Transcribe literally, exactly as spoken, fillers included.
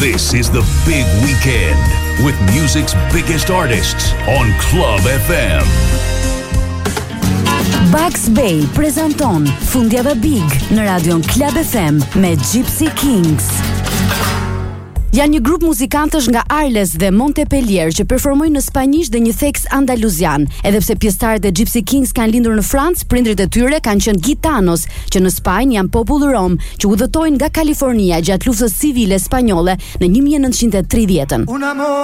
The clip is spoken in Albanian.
This is the big weekend with music's biggest artists on Club F M. Bugs Bay prezanton Fundjava Big në radion Club F M me Gypsy Kings. Janë një grup muzikantësh nga Arles dhe Montpellier që performojnë në spanjisht dhe një theks andaluzian. Edhe pse pjesëtarët e Gypsy Kings kanë lindur në Francë, prindrit e tyre kanë qenë gitanos, që në Spanjë janë popull rom, që udhëtojnë nga Kalifornia gjatë luftës civile spanjolle në një mijë e nëntëqind e tridhjetën.